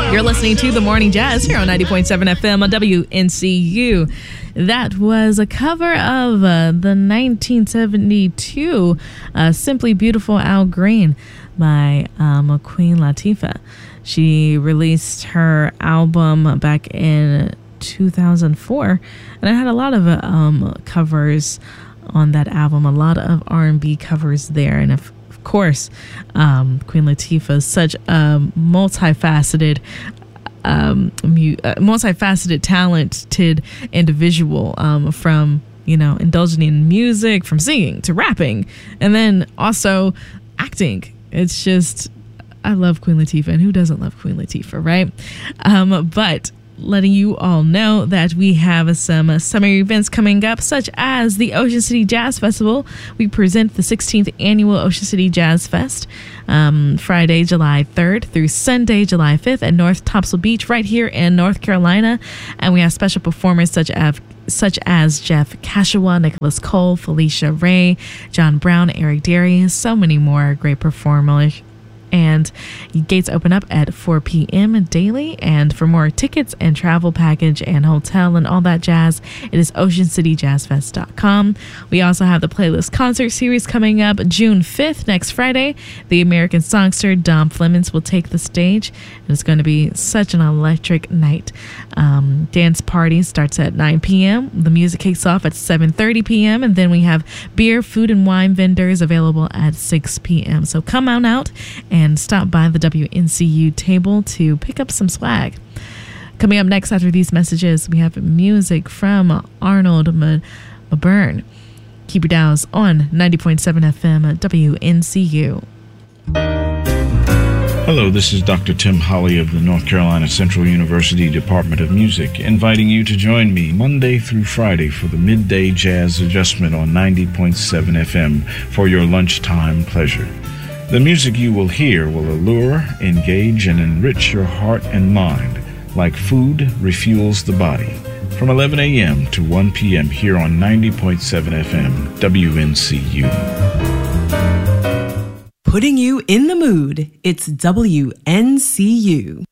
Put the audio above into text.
You're listening to The Morning Jazz here on 90.7 FM on WNCU. That was a cover of the 1972 Simply Beautiful Al Green by Queen Latifah. She released her album back in 2004, and it had a lot of covers on that album, a lot of R&B covers there, and of course, Queen Latifah is such a multifaceted, talented individual, from, indulging in music, from singing to rapping, and then also acting. It's just, I love Queen Latifah, and who doesn't love Queen Latifah, right? But letting you all know that we have some summer events coming up, such as the Ocean City Jazz Festival. We present the 16th Annual Ocean City Jazz Fest, Friday, July 3rd through Sunday, July 5th at North Topsail Beach right here in North Carolina. And we have special performers such as Jeff Kashawa, Nicholas Cole, Felicia Ray, John Brown, Eric Darius, so many more great performers. And gates open up at 4 p.m. daily. And for more tickets and travel package and hotel and all that jazz, it is oceancityjazzfest.com. We also have the Playlist Concert Series coming up June 5th, next Friday. The American songster Dom Flemons will take the stage. And it's going to be such an electric night. Dance party starts at 9 p.m. The music kicks off at 7:30 p.m. And then we have beer, food, and wine vendors available at 6 p.m. So come on out and stop by the WNCU table to pick up some swag. Coming up next after these messages, we have music from Arnold McBurn. Keep your dials on 90.7 FM WNCU. Hello, this is Dr. Tim Holly of the North Carolina Central University Department of Music, inviting you to join me Monday through Friday for the Midday Jazz Adjustment on 90.7 FM for your lunchtime pleasure. The music you will hear will allure, engage, and enrich your heart and mind like food refuels the body. From 11 a.m. to 1 p.m. here on 90.7 FM WNCU. Putting you in the mood, it's WNCU.